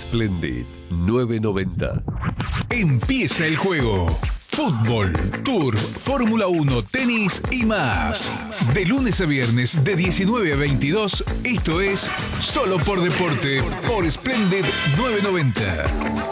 Splendid 990. Empieza el juego. Fútbol, Turf, Fórmula 1, tenis y más. De lunes a viernes de 19 a 22, esto es Solo por Deporte por Splendid 990.